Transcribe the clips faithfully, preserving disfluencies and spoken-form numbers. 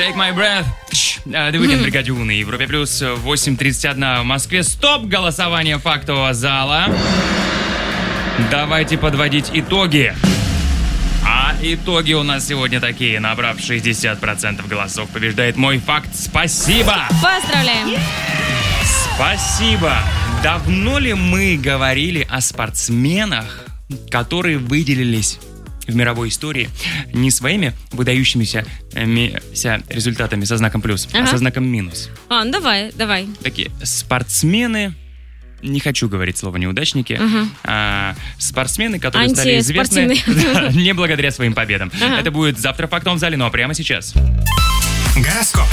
Take My Breath. The Weeknd, Бригадюн на Европе Плюс. восемь тридцать один в Москве. Стоп! Голосование фактового зала. Давайте подводить итоги. А итоги у нас сегодня такие. Набрав шестьдесят процентов голосов, побеждает мой факт. Спасибо! Поздравляем! Спасибо! Давно ли мы говорили о спортсменах, которые выделились в мировой истории не своими выдающимися ми- результатами со знаком плюс, ага. а со знаком минус? А, ну давай, давай. Такие спортсмены, не хочу говорить слово неудачники, ага. а спортсмены, которые стали известны да, не благодаря своим победам. Ага. Это будет завтра в фактовом зале, ну а прямо сейчас. Гороскоп.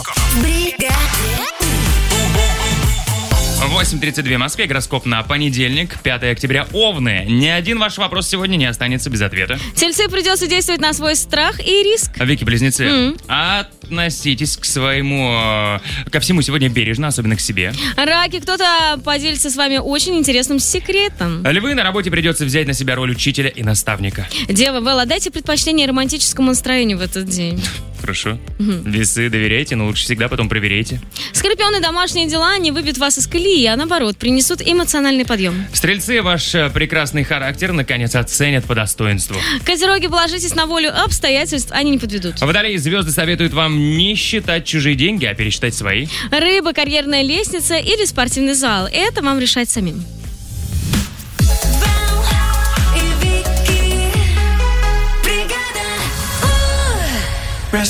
восемь тридцать два в Москве, гороскоп на понедельник, пятое октября, Овны. Ни один ваш вопрос сегодня не останется без ответа. Тельцы, придется действовать на свой страх и риск. Вики-близнецы, mm. относитесь к своему, ко всему сегодня бережно, особенно к себе. Раки, кто-то поделится с вами очень интересным секретом. Львы, на работе придется взять на себя роль учителя и наставника. Девы, вы отдайте предпочтение романтическому настроению в этот день. Хорошо. Mm-hmm. Весы, доверяйте, но лучше всегда потом проверяйте. Скорпионы, домашние дела не выбьют вас из колеи, а наоборот, принесут эмоциональный подъем. Стрельцы, ваш прекрасный характер наконец оценят по достоинству. Козероги, положитесь на волю обстоятельств, они не подведут. Водолеи, звезды советуют вам не считать чужие деньги, а пересчитать свои. Рыбы, карьерная лестница или спортивный зал. Это вам решать самим.